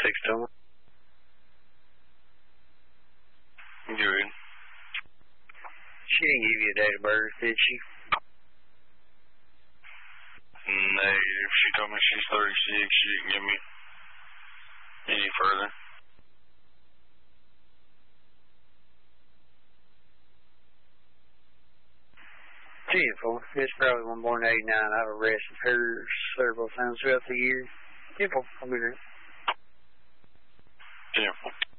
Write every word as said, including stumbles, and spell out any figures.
next to him. Good. She didn't give you a date of birth, did she? Negative. She told me she's thirty-six. She didn't give me any further. ten four. Miss Probably one born in eighty-nine. I've arrested her several times throughout the year. ten four. I'll be there. ten four.